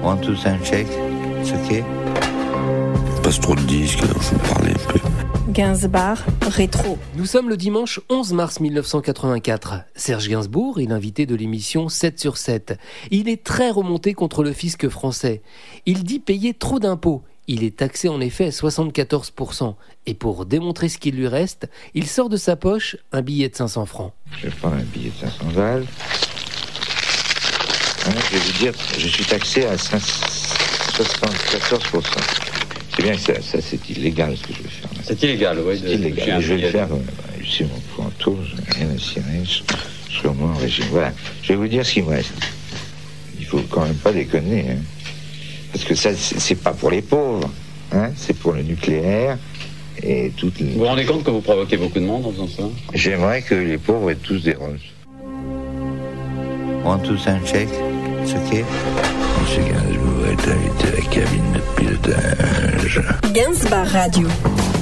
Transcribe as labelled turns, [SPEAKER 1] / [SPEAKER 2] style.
[SPEAKER 1] Want to sign check? It's okay.
[SPEAKER 2] Passe trop de disques, alors je vais parler un peu.
[SPEAKER 3] Gainsbourg, rétro.
[SPEAKER 4] Nous sommes le dimanche 11 mars 1984. Serge Gainsbourg est l'invité de l'émission 7 sur 7. Il est très remonté contre le fisc français. Il dit payer trop d'impôts. Il est taxé en effet à 74%. Et pour démontrer ce qu'il lui reste, il sort de sa poche un billet de 500 francs.
[SPEAKER 1] Je vais prendre un billet de 500 balles. Je vais vous dire, je suis taxé à 74%. C'est bien que ça c'est illégal ce que je vais faire.
[SPEAKER 5] C'est illégal, oui.
[SPEAKER 1] C'est illégal. Je vais le faire sur mon pointeau, je n'ai rien à cirer, je serai au moins en régime. Voilà, je vais vous dire ce qu'il me reste. Il faut quand même pas déconner, hein. Parce que ça, c'est pas pour les pauvres, hein. C'est pour le nucléaire et toutes les...
[SPEAKER 5] Vous vous rendez compte que vous provoquez beaucoup de monde en faisant ça?
[SPEAKER 1] J'aimerais que les pauvres aient tous des roses. Want to sign check? It's okay.
[SPEAKER 2] Monsieur Gainsbourg est invité à la cabine de pilotage.
[SPEAKER 3] Gainsbourg Radio.